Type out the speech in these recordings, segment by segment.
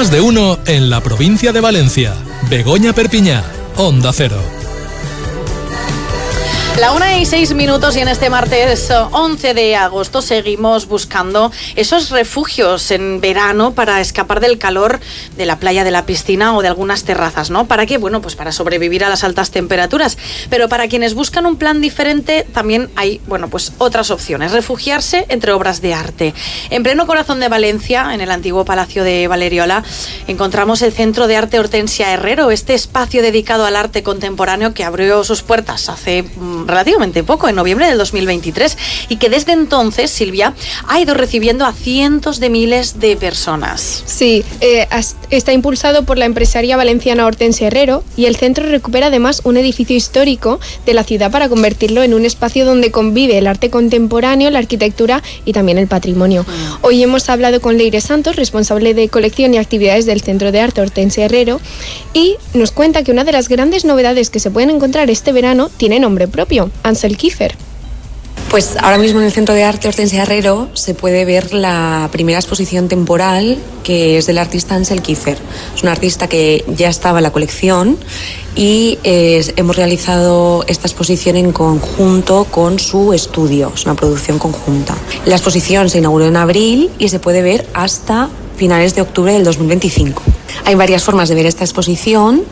Más de uno en la provincia de Valencia. Begoña Perpiñá, Onda Cero. 1:06 y en este martes 11 de agosto seguimos buscando esos refugios en verano para escapar del calor de la playa, de la piscina o de algunas terrazas, ¿no? ¿Para qué? Bueno, pues para sobrevivir a las altas temperaturas. Pero para quienes buscan un plan diferente también hay, bueno, pues otras opciones. Refugiarse entre obras de arte. En pleno corazón de Valencia, en el antiguo Palacio de Valeriola, encontramos el Centro de Arte Hortensia Herrero, este espacio dedicado al arte contemporáneo que abrió sus puertas hace relativamente poco, en noviembre del 2023, y que desde entonces, Silvia, ha ido recibiendo a cientos de miles de personas. Sí, está impulsado por la empresaria valenciana Hortensia Herrero, y el centro recupera además un edificio histórico de la ciudad para convertirlo en un espacio donde convive el arte contemporáneo, la arquitectura y también el patrimonio. Hoy hemos hablado con Leire Santos, responsable de colección y actividades del Centro de Arte Hortensia Herrero, y nos cuenta que una de las grandes novedades que se pueden encontrar este verano tiene nombre propio: Ansel Kiefer. Pues ahora mismo en el Centro de Arte Hortensia Herrero se puede ver la primera exposición temporal, que es del artista Ansel Kiefer. Es un artista que ya estaba en la colección y hemos realizado esta exposición en conjunto con su estudio. Es una producción conjunta. La exposición se inauguró en abril y se puede ver hasta finales de octubre del 2025. Hay varias formas de ver esta exposición,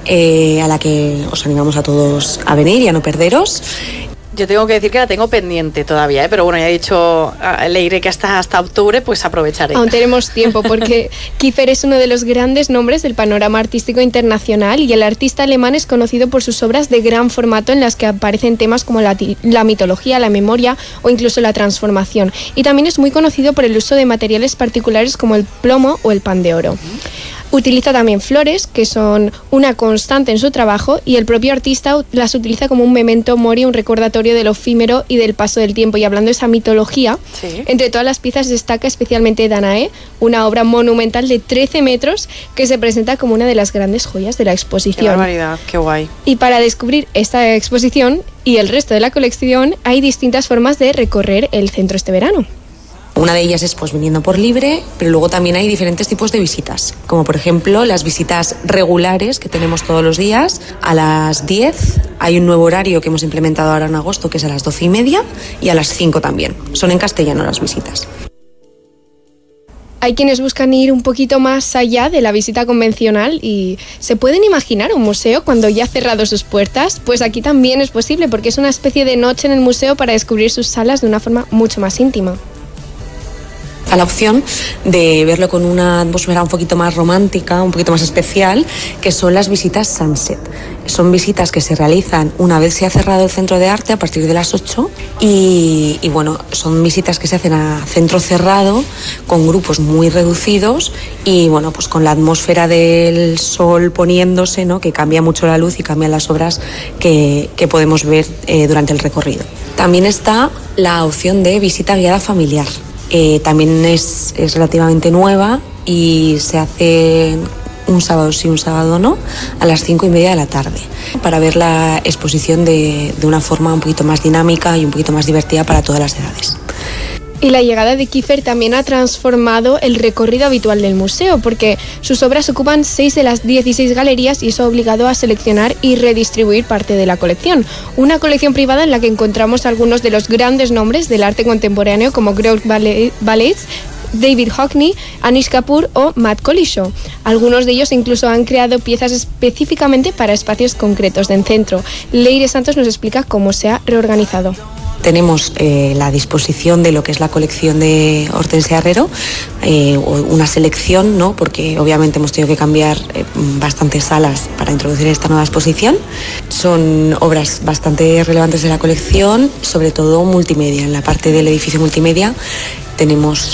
a la que os animamos a todos a venir y a no perderos. Yo tengo que decir que la tengo pendiente todavía, pero bueno, ya he dicho a Leire que hasta octubre, pues aprovecharé. Aún tenemos tiempo, porque Kiefer es uno de los grandes nombres del panorama artístico internacional, y el artista alemán es conocido por sus obras de gran formato en las que aparecen temas como la mitología, la memoria o incluso la transformación. Y también es muy conocido por el uso de materiales particulares como el plomo o el pan de oro. Utiliza también flores, que son una constante en su trabajo, y el propio artista las utiliza como un memento mori, un recordatorio de lo efímero y del paso del tiempo. Y hablando de esa mitología, sí, entre todas las piezas destaca especialmente Danae, una obra monumental de 13 metros que se presenta como una de las grandes joyas de la exposición. ¡Qué barbaridad! ¡Qué guay! Y para descubrir esta exposición y el resto de la colección hay distintas formas de recorrer el centro este verano. Una de ellas es pues viniendo por libre, pero luego también hay diferentes tipos de visitas, como por ejemplo las visitas regulares que tenemos todos los días a las 10. Hay un nuevo horario que hemos implementado ahora en agosto, que es a las 12:30, y a las 5 también. Son en castellano las visitas. Hay quienes buscan ir un poquito más allá de la visita convencional y se pueden imaginar un museo cuando ya ha cerrado sus puertas. Pues aquí también es posible, porque es una especie de noche en el museo para descubrir sus salas de una forma mucho más íntima. A la opción de verlo con una atmósfera un poquito más romántica, un poquito más especial, que son las visitas Sunset. Son visitas que se realizan una vez se ha cerrado el centro de arte a partir de las 8 y bueno, son visitas que se hacen a centro cerrado con grupos muy reducidos y bueno, pues con la atmósfera del sol poniéndose, ¿no?, que cambia mucho la luz y cambian las obras que podemos ver durante el recorrido. También está la opción de visita guiada familiar. También es relativamente nueva y se hace un sábado sí, un sábado no, a las 5:30 de la tarde, para ver la exposición de una forma un poquito más dinámica y un poquito más divertida para todas las edades. Y la llegada de Kiefer también ha transformado el recorrido habitual del museo, porque sus obras ocupan 6 de las 16 galerías y eso ha obligado a seleccionar y redistribuir parte de la colección. Una colección privada en la que encontramos algunos de los grandes nombres del arte contemporáneo como Georg Ballets, David Hockney, Anish Kapoor o Matt Colishaw. Algunos de ellos incluso han creado piezas específicamente para espacios concretos del centro. Leire Santos nos explica cómo se ha reorganizado. Tenemos la disposición de lo que es la colección de Hortensia Herrero, una selección, ¿no?, porque obviamente hemos tenido que cambiar bastantes salas para introducir esta nueva exposición. Son obras bastante relevantes de la colección, sobre todo multimedia. En la parte del edificio multimedia tenemos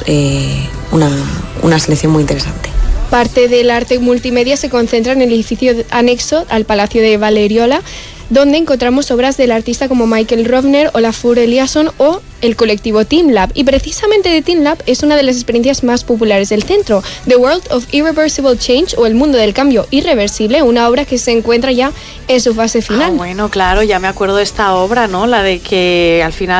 una selección muy interesante. Parte del arte multimedia se concentra en el edificio anexo al Palacio de Valeriola, donde encontramos obras del artista como Michael Rovner, Olafur Eliasson o el colectivo TeamLab. Y precisamente de TeamLab es una de las experiencias más populares del centro, The World of Irreversible Change, o El Mundo del Cambio Irreversible, una obra que se encuentra ya en su fase final. Bueno, claro, ya me acuerdo de esta obra, ¿no? La de que al final